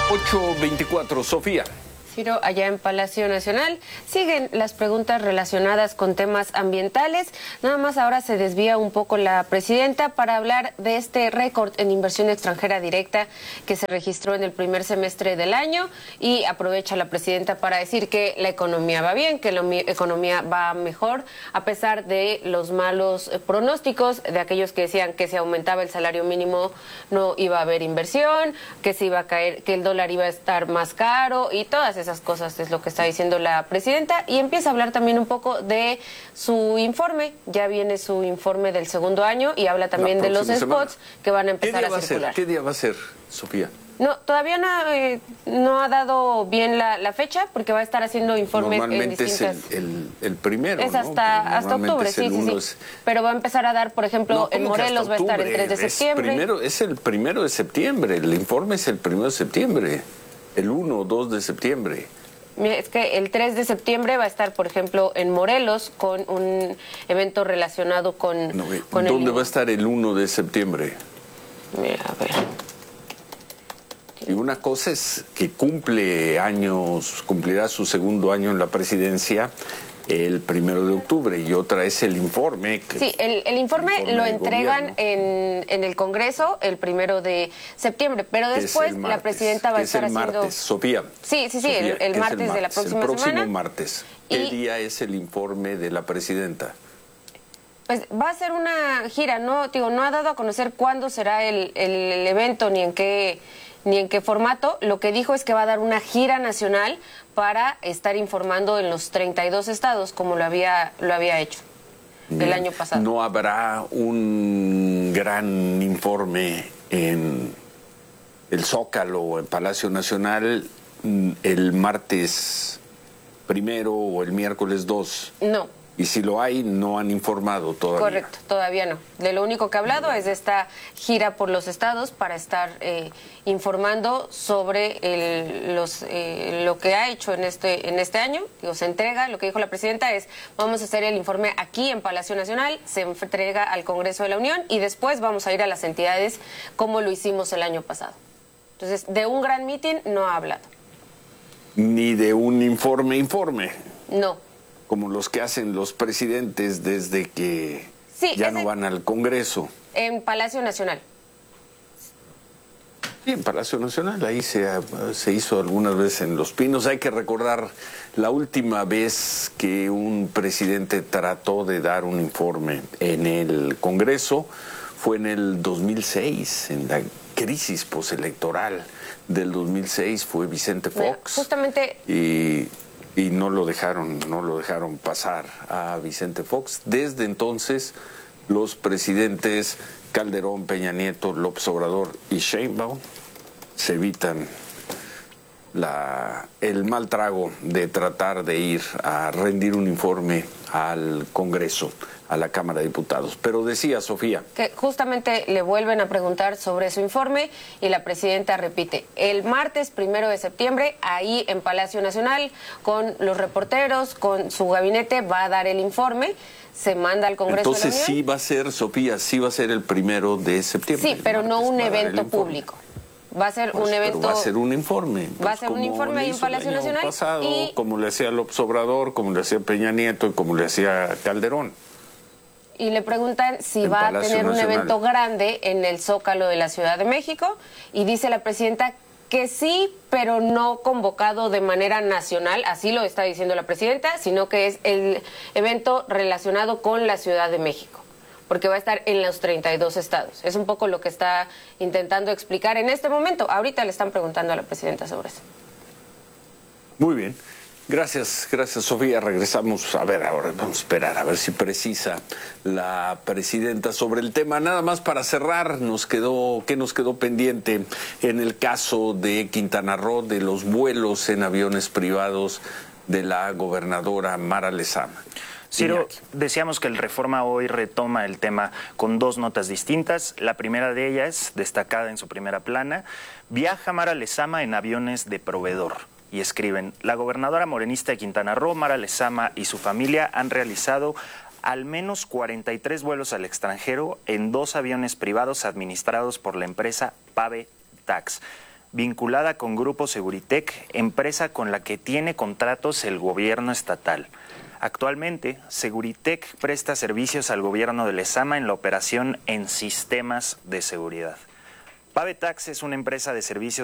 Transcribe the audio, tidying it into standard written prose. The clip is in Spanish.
8:24, Sofía. Ciro, allá en Palacio Nacional siguen las preguntas relacionadas con temas ambientales. Nada más ahora se desvía un poco la presidenta para hablar de este récord en inversión extranjera directa que se registró en el primer semestre del año, y aprovecha la presidenta para decir que la economía va bien, que la economía va mejor, a pesar de los malos pronósticos de aquellos que decían que si aumentaba el salario mínimo no iba a haber inversión, que se iba a caer, que el dólar iba a estar más caro y todas esas cosas es lo que está diciendo la presidenta. Y empieza a hablar también un poco de su informe. Ya viene su informe del segundo año y habla también de los spots que van a empezar a circular. ¿Qué día va a ser, Sofía? No, todavía no ha dado bien la fecha, porque va a estar haciendo informes en distintas... Normalmente es el primero, es ¿no? hasta octubre, sí. Pero va a empezar a dar, por ejemplo, en Morelos va a estar el 3 de septiembre. Es el 1 de septiembre, el informe es el 1 de septiembre, el 1 o 2 de septiembre. Es que el 3 de septiembre va a estar, por ejemplo, en Morelos con un evento relacionado con... ¿Dónde va a estar el 1 de septiembre? Mira, a ver... Y una cosa es que cumplirá su segundo año en la presidencia el 1 de octubre, y otra es el informe. Sí, el informe lo entregan en el Congreso el 1 de septiembre, pero después la presidenta va a estar haciendo... martes, Sofía. Sí, Sofía, el martes de la próxima semana. El próximo martes. ¿Qué día es el informe de la presidenta? Pues va a ser una gira, no ha dado a conocer cuándo será el evento ni en qué formato. Lo que dijo es que va a dar una gira nacional para estar informando en los 32 estados, como lo había hecho el año pasado. ¿No habrá un gran informe en el Zócalo o en Palacio Nacional el martes 1 o el miércoles 2? No. Y si lo hay, no han informado todavía. Correcto, todavía no. De lo único que ha hablado es de esta gira por los estados para estar informando sobre lo que ha hecho en este año. Se entrega, lo que dijo la presidenta es, vamos a hacer el informe aquí en Palacio Nacional, se entrega al Congreso de la Unión y después vamos a ir a las entidades como lo hicimos el año pasado. Entonces, de un gran mitin no ha hablado. Ni de un informe. No. Como los que hacen los presidentes desde que no van al Congreso. En Palacio Nacional. Sí, en Palacio Nacional, ahí se hizo algunas veces en Los Pinos. Hay que recordar la última vez que un presidente trató de dar un informe en el Congreso fue en el 2006, en la crisis postelectoral del 2006, fue Vicente Fox. Justamente... Y no lo dejaron pasar a Vicente Fox. Desde entonces, los presidentes Calderón, Peña Nieto, López Obrador y Sheinbaum se evitan el mal trago de tratar de ir a rendir un informe al Congreso, a la Cámara de Diputados. Pero decía Sofía que justamente le vuelven a preguntar sobre su informe y la presidenta repite, el martes 1 de septiembre, ahí en Palacio Nacional, con los reporteros, con su gabinete, va a dar el informe, se manda al Congreso de la Unión. Entonces sí va a ser, Sofía, sí va a ser el 1 de septiembre. Sí, pero no un evento público. Va a ser un evento... va a ser un informe. Va a ser un informe ahí en Palacio Nacional. Pasado, como le hacía López Obrador, como le hacía Peña Nieto y como le hacía Calderón. Y le preguntan si va a tener un evento grande en el Zócalo de la Ciudad de México. Y dice la presidenta que sí, pero no convocado de manera nacional. Así lo está diciendo la presidenta, sino que es el evento relacionado con la Ciudad de México, porque va a estar en los 32 estados. Es un poco lo que está intentando explicar en este momento. Ahorita le están preguntando a la presidenta sobre eso. Muy bien. Gracias, Sofía. Regresamos. A ver, ahora vamos a esperar a ver si precisa la presidenta sobre el tema. Nada más para cerrar, ¿qué nos quedó pendiente en el caso de Quintana Roo, de los vuelos en aviones privados de la gobernadora Mara Lezama? Ciro, decíamos que el Reforma hoy retoma el tema con dos notas distintas. La primera de ellas, destacada en su primera plana, viaja Mara Lezama en aviones de proveedor. Y escriben, la gobernadora morenista de Quintana Roo, Mara Lezama, y su familia han realizado al menos 43 vuelos al extranjero en 2 aviones privados administrados por la empresa Pave Tax. vinculada con Grupo Seguritech, empresa con la que tiene contratos el gobierno estatal. Actualmente, Seguritech presta servicios al gobierno de Lezama en la operación en sistemas de seguridad. Pavetax es una empresa de servicios